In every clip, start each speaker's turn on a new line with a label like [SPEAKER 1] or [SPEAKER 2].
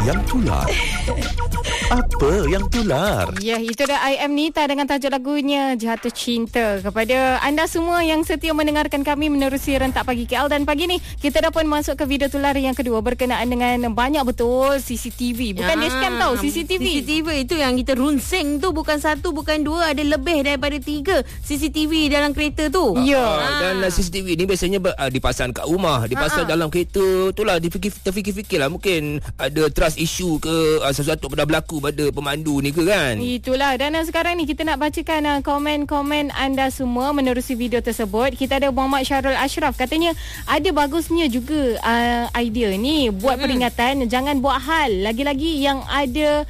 [SPEAKER 1] yang tular? Apa yang tular?
[SPEAKER 2] Ya, itu dah I Am Nita dengan tajuk lagunya Jatuh Cinta. Kepada anda semua yang setia mendengarkan kami menerusi Rentak Pagi KL, dan pagi ni kita dah pun masuk ke video tular yang kedua berkenaan dengan banyak betul CCTV. Bukan dia scam tau, CCTV.
[SPEAKER 3] CCTV itu yang kita runsing tu, bukan satu, bukan dua, ada lebih daripada 3 CCTV dalam kereta tu.
[SPEAKER 2] Ya.
[SPEAKER 4] Dan CCTV ni biasanya dipasang kat rumah, dipasang dalam kereta. Itulah terfikir-fikirlah mungkin ada trust issue ke, sesuatu pernah berlaku pada pemandu ni ke kan.
[SPEAKER 2] Itulah. Dan sekarang ni kita nak bacakan komen-komen anda semua menerusi video tersebut. Kita ada Muhammad Syarul Ashraf, katanya ada bagusnya juga idea ni buat peringatan jangan buat hal lagi-lagi yang ada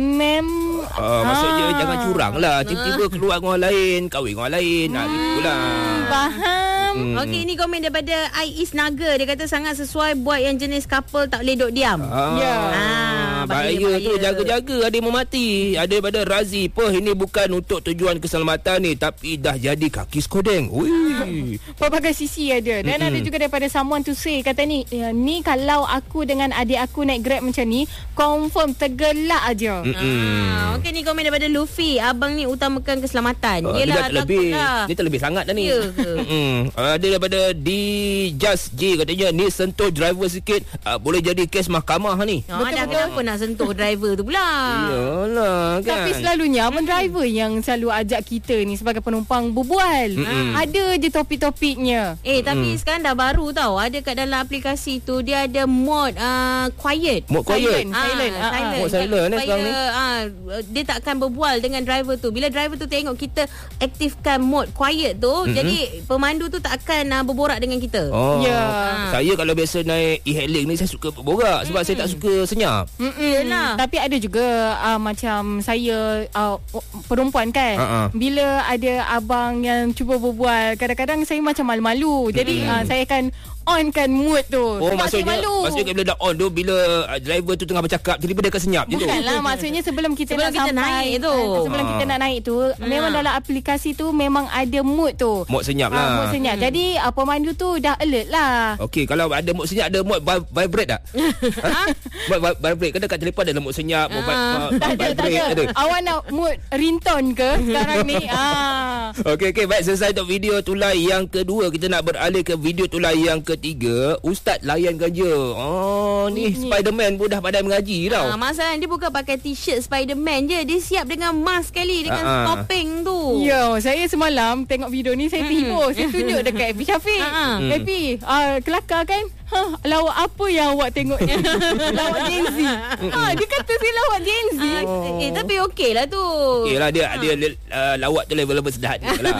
[SPEAKER 4] maksudnya jangan curang lah, tiba-tiba keluar dengan orang lain, kahwin dengan orang lain. Itulah.
[SPEAKER 2] Faham.
[SPEAKER 3] Okey, ini komen daripada Ais Naga. Dia kata sangat sesuai buat yang jenis couple tak boleh duduk diam.
[SPEAKER 4] Bahaya tu, jaga-jaga, ada yang memati. Ada daripada Razi, ini bukan untuk tujuan keselamatan ni, tapi dah jadi kaki skodeng.
[SPEAKER 2] Pelbagai sisi ada. Dan ada juga daripada Someone to Say, kata ni kalau aku dengan adik aku naik Grab macam ni, confirm tergelak aja.
[SPEAKER 3] Okey, ni komen daripada Luffy. Abang ni utamakan keselamatan. Yelah, takutlah.
[SPEAKER 4] Dia terlebih sangat dah ni.
[SPEAKER 3] Ya ke?
[SPEAKER 4] Ada daripada Just J, katanya ni sentuh driver sikit, boleh jadi kes mahkamah ni.
[SPEAKER 3] Dah kenapa nak sentuh driver tu pula?
[SPEAKER 4] Yalah kan.
[SPEAKER 2] Tapi selalunya abang driver yang selalu ajak kita ni sebagai penumpang berbual. Ada je topik-topiknya.
[SPEAKER 3] Tapi sekarang dah baru tau. Ada kat dalam aplikasi tu, dia ada mode quiet.
[SPEAKER 4] Mode quiet.
[SPEAKER 2] Silent.
[SPEAKER 4] Mode silent sekarang ni.
[SPEAKER 3] Dia tak akan berbual dengan driver tu. Bila driver tu tengok kita aktifkan mode quiet tu, jadi pemandu tu tak akan berborak dengan kita.
[SPEAKER 4] Saya kalau biasa naik e-hailing ni, saya suka berborak sebab saya tak suka senyap.
[SPEAKER 2] Tapi ada juga macam saya perempuan kan, bila ada abang yang cuba berbual, kadang-kadang saya macam malu-malu. Jadi saya akan onkan mood tu.
[SPEAKER 4] Maksudnya bila dah on tu, bila driver tu tengah bercakap, tiba-tiba dia akan senyap je tu.
[SPEAKER 2] Bukanlah, maksudnya sebelum kita nak
[SPEAKER 3] naik tu.
[SPEAKER 2] Sebelum kita nak naik tu, memang dalam aplikasi tu memang ada mood tu.
[SPEAKER 4] Mood senyap lah.
[SPEAKER 2] Mood senyap. Jadi pemandu tu dah alert lah.
[SPEAKER 4] Okey, kalau ada mood senyap, ada mood vibrate tak? Mood vibrate. Kan dekat telefon ada mood senyap, mood vibrate ada.
[SPEAKER 2] Awak nak mood ringtone ke sekarang ni?
[SPEAKER 4] Okey, baik, selesai untuk video tular yang kedua. Kita nak beralih ke video tular yang ketiga. Ustaz layan kerja. Ni Spiderman pun dah pandai mengaji tau.
[SPEAKER 3] Masalah dia bukan pakai t-shirt Spiderman je, dia siap dengan mask sekali, dengan topping tu.
[SPEAKER 2] Ya, saya semalam tengok video ni, saya terhibur. Saya tunjuk dekat Epi Syafiq. Epi, kelakar kan? Lawak apa yang awak tengok ni? Lawak Gen Z. Dia kata saya lawak Gen Z.
[SPEAKER 3] Tapi okey lah tu.
[SPEAKER 4] Okey lah, dia lawak tu level-level sederhana lah.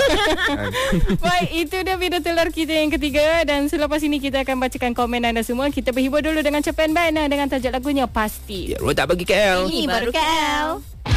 [SPEAKER 2] Baik, itu dia video tular kita yang ketiga. Dan selepas ini kita akan bacakan komen anda semua. Kita berhibur dulu dengan Cepen Band dengan tajuk lagunya Pasti.
[SPEAKER 4] Rentak Pagi KL.
[SPEAKER 2] Ini baru KL.